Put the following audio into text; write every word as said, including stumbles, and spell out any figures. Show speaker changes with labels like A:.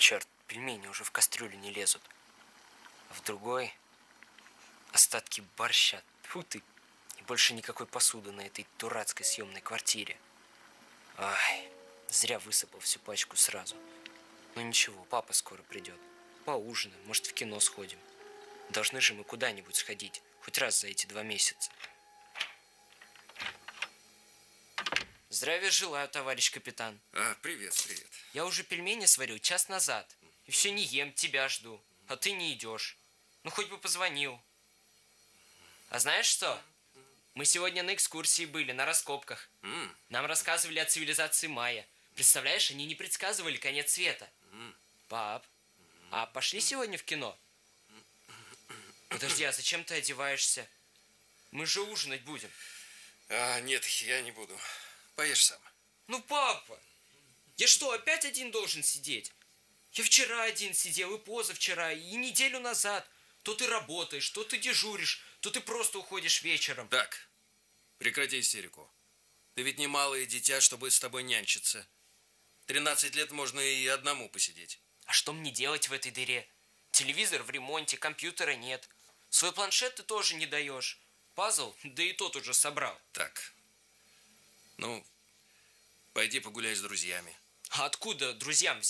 A: Черт, пельмени уже в кастрюлю не лезут. А в другой остатки борща. Тьфу ты. И больше никакой посуды на этой дурацкой съемной квартире. Ай, зря высыпал всю пачку сразу. Ну ничего, папа скоро придет. Поужинаем, может, в кино сходим. Должны же мы куда-нибудь сходить. Хоть раз за эти два месяца. Здравия желаю, товарищ капитан.
B: А, привет, привет.
A: Я уже пельмени сварил час назад. И все не ем, тебя жду. А ты не идешь. Ну, хоть бы позвонил. А знаешь что? Мы сегодня на экскурсии были, на раскопках.
B: Mm.
A: Нам рассказывали о цивилизации майя. Представляешь, они не предсказывали конец света.
B: Mm.
A: Пап, а пошли сегодня в кино? Подожди, а зачем ты одеваешься? Мы же ужинать будем.
B: А, нет, я не буду. Поешь сам.
A: Ну, папа, я что, опять один должен сидеть? Я вчера один сидел, и позавчера, и неделю назад. То ты работаешь, то ты дежуришь, то ты просто уходишь вечером.
B: Так, прекрати истерику. Ты ведь не малое дитя, чтобы с тобой нянчиться. Тринадцать лет можно и одному посидеть.
A: А что мне делать в этой дыре? Телевизор в ремонте, компьютера нет. Свой планшет ты тоже не даешь. Пазл, да и тот уже собрал.
B: Так, ну, пойди погуляй с друзьями.
A: А откуда друзьям взять?